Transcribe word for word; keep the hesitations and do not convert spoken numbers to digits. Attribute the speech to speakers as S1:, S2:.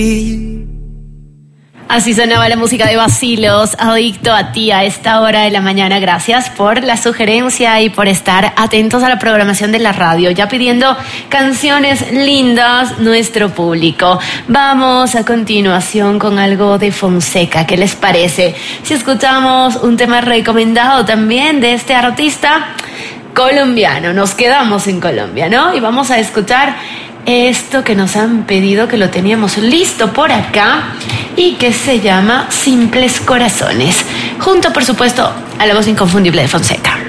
S1: Así sonaba la música de Bacilos, Adicto a ti a esta hora de la mañana. Gracias por la sugerencia y por estar atentos a la programación de la radio, ya pidiendo canciones lindas nuestro público. Vamos a continuación con algo de Fonseca. ¿Qué les parece si escuchamos un tema recomendado también de este artista colombiano? Nos quedamos en Colombia, ¿no? Y vamos a escuchar esto que nos han pedido, que lo teníamos listo por acá y que se llama Simples Corazones, junto por supuesto a la voz inconfundible de Fonseca.